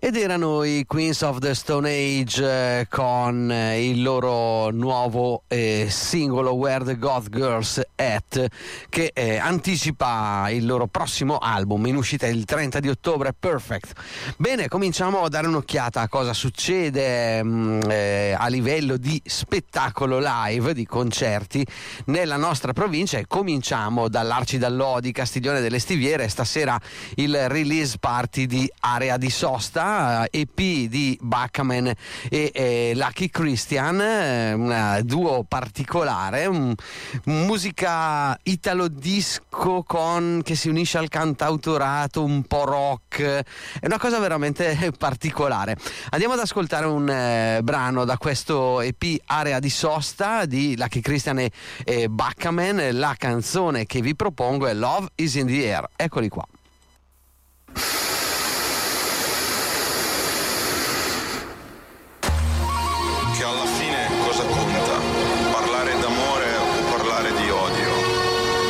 Ed erano i Queens of the Stone Age con il loro nuovo singolo Where the Goth Girls At, che anticipa il loro prossimo album in uscita il 30 di ottobre, Perfect. Bene, cominciamo a dare un'occhiata a cosa succede a livello di spettacolo live, di concerti nella nostra provincia, e cominciamo dall'Arci Lodi, Castiglione delle Stiviere. Stasera il release party di Area di Sosta, EP di Bachman e Lucky Christian, un duo particolare, musica italo disco che si unisce al cantautorato, un po' rock, è una cosa veramente particolare. Andiamo ad ascoltare un brano da questo EP Area di Sosta di Lucky Christian e Bachman. La canzone che vi propongo è Love is in the Air. Eccoli qua.